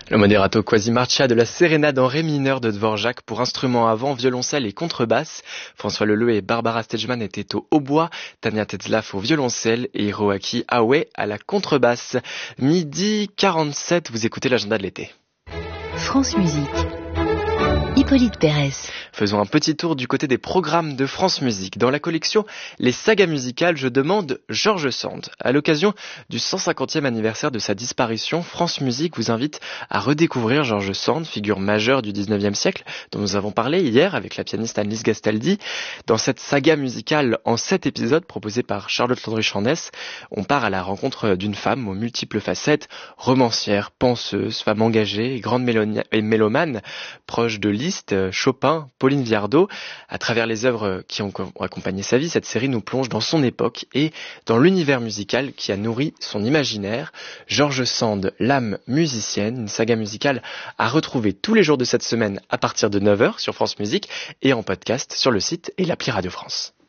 Le moderato quasi marcia de la sérénade en ré mineur de Dvorak pour instruments avant, violoncelle et contrebasse. François Leleu et Barbara Stegman étaient au hautbois, Tania Tetzlaff au violoncelle et Hiroaki Aoi à la contrebasse. 12h47, vous écoutez l'agenda de l'été. France Musique. Hippolyte Pérez. Faisons un petit tour du côté des programmes de France Musique. Dans la collection Les Sagas musicales, je demande George Sand. À l'occasion du 150e anniversaire de sa disparition, France Musique vous invite à redécouvrir George Sand, figure majeure du 19e siècle, dont nous avons parlé hier avec la pianiste Annelise Gastaldi. Dans cette saga musicale en 7 épisodes proposée par Charlotte Landry-Chandès, on part à la rencontre d'une femme aux multiples facettes, romancière, penseuse, femme engagée, grande mélomane, proche de Liszt, Chopin, Pauline Viardot. À travers les œuvres qui ont accompagné sa vie, cette série nous plonge dans son époque et dans l'univers musical qui a nourri son imaginaire. George Sand, l'âme musicienne, une saga musicale à retrouver tous les jours de cette semaine à partir de 9h sur France Musique et en podcast sur le site et l'appli Radio France.